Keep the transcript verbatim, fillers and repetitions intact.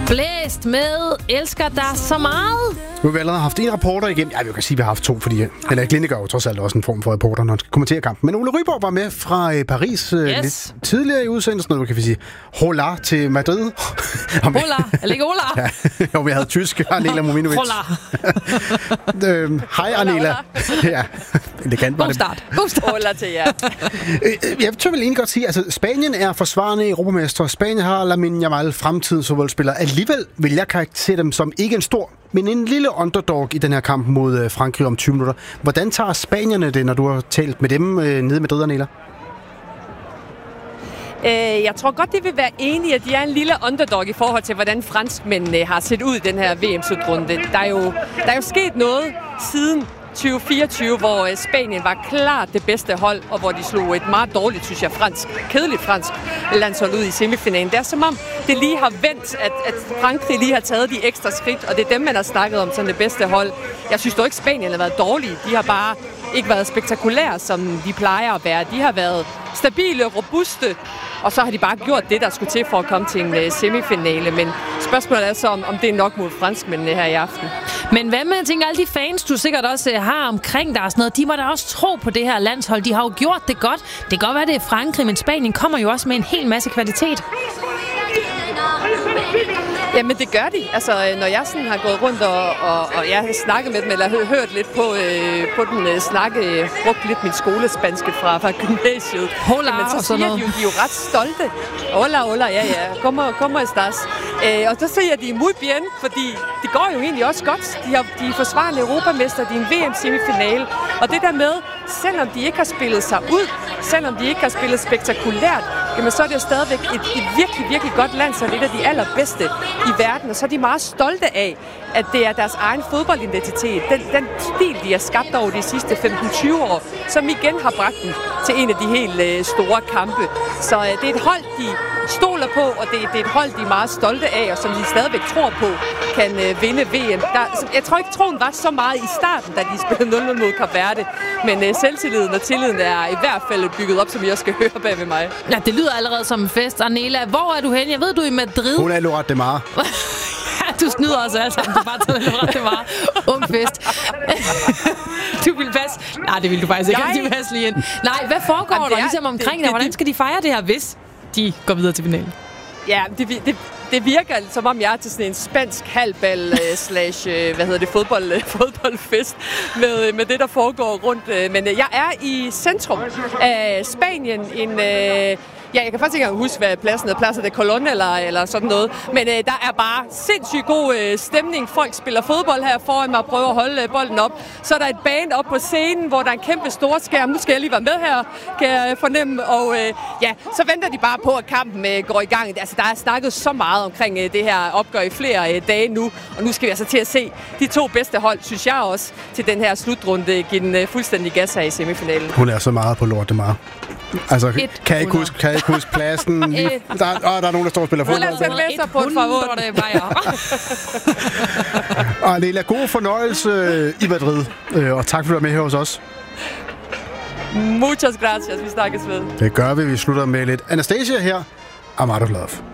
Blæst med elsker dig så meget. Nu har vi allerede haft en reporter igennem. Ja, vi kan sige, at vi har haft to, fordi Henrik Linde gør jo trods alt også en form for reporter, når han skal kommentere kampen. Men Ole Ryborg var med fra øh, Paris øh, yes. lidt tidligere i udsendelsen, og nu kan vi sige hola til Madrid. Hola, eller ikke hola? Ja, jo, vi havde tysk, Arnela Mominovic. Hola. øhm, hej, Arnela. Ja, elegant var God det. start. God start. Hola til jer. Jeg tør vel egentlig godt sige, altså Spanien er forsvarende europamester. Spanien har Lamine Yamal, fremtidens fodboldspiller. Alligevel vil jeg karakterisere dem som ikke en stor, men en lille underdog i den her kamp mod Frankrig om tyve minutter. Hvordan tager spanierne det, når du har talt med dem øh, nede med Madrid, Arnela? Jeg tror godt, de vil være enige, at de er en lille underdog i forhold til, hvordan franskmændene har set ud i den her V M-slutrunde. Der er jo, der er jo sket noget siden tyve fireogtyve, hvor Spanien var klart det bedste hold, og hvor de slog et meget dårligt, synes jeg, fransk, kedeligt fransk landshold ud i semifinalen. Det er som om, det lige har vendt, at, at Frankrig lige har taget de ekstra skridt, og det er dem, man har snakket om som det bedste hold. Jeg synes dog ikke, Spanien har været dårlige. De har bare ikke været spektakulære, som de plejer at være. De har været stabile, robuste, og så har de bare gjort det, der skulle til for at komme til en uh, semifinale. Men spørgsmålet er så, om, om det er nok mod franskmændene her i aften. Men hvad med, jeg tænker, alle de fans, du sikkert også uh, har omkring dig og sådan noget, de må da også tro på det her landshold. De har jo gjort det godt. Det kan godt være, det er Frankrig, men Spanien kommer jo også med en hel masse kvalitet. Jamen det gør de. Altså når jeg sådan har gået rundt og, og, og jeg har snakket med dem, eller har hørt lidt på, øh, på den øh, snakke, brugt lidt min skolespanske fra, fra gymnasiet. Hola, men så og siger de jo, de er jo ret stolte. Hola, hola, ja ja, kommer, kommer estás. Øh, og så siger de muy bien, fordi det går jo egentlig også godt. De, har, de er forsvarende europamester, de er en V M-semifinale. Og det der med, selvom de ikke har spillet sig ud, selvom de ikke har spillet spektakulært, jamen så er det jo stadigvæk et, et virkelig, virkelig godt land, så det er et af de allerbedste i verden. Og så er de meget stolte af, at det er deres egen fodboldidentitet. Den, den stil, de har skabt over de sidste femten til tyve år, som igen har bragt dem til en af de helt øh, store kampe. Så øh, det er et hold, de stoler på, og det, det er et hold, de er meget stolte af, og som de stadigvæk tror på, kan øh, vinde V M. Der, jeg tror ikke, troen var så meget i starten, da de spillede nul nul mod Kap Verde. Men øh, selvtilliden og tilliden er i hvert fald bygget op, som jeg også skal høre bag ved mig. Ja, det lyder allerede som en fest. Arnela, hvor er du hen? Jeg ved, du er i Madrid. Hun er Lorette de Mar. Ja, du snyder også alle sammen. Du bare tager Lorette de Mar. Ung fest. Du vil passe. Nej, det vil du faktisk ikke. Du vil passe lige ind. Nej, hvad foregår Jamen, der er, ligesom omkring dig? Hvordan skal de fejre det her, hvis de går videre til finalen? Ja, det, det, det virker som om jeg er til sådan en spansk halvbal uh, slash, uh, hvad hedder det, fodbold, uh, fodboldfest med, med det, der foregår rundt. Uh, men uh, jeg er i centrum af Spanien, en... Uh, Ja, jeg kan faktisk ikke engang huske, hvad pladsen er. Pladsen er Colón eller, eller sådan noget. Men øh, der er bare sindssygt god øh, stemning. Folk spiller fodbold her foran mig og prøver at holde øh, bolden op. Så er der et band op på scenen, hvor der er en kæmpe stor skærm. Nu skal jeg lige være med her, kan jeg fornemme. Og øh, ja, så venter de bare på, at kampen øh, går i gang. Altså, der er snakket så meget omkring øh, det her opgør i flere øh, dage nu. Og nu skal vi altså til at se de to bedste hold, synes jeg også, til den her slutrunde. Give den øh, fuldstændig gas her i semifinalen. Hun er så meget på Lorette de Mar. Altså, kan jeg ikke huske, kan jeg ikke huske pladsen? Lige, der, åh, der er nogen, der står og spiller fodbold. Lad os sætte med sig på et favor. Og Lila, god fornøjelse i Madrid. Og tak, fordi du var med her hos os. Muchas gracias. Vi snakkes ved. Det gør vi. Vi slutter med lidt Anastasia her. I'm out of love.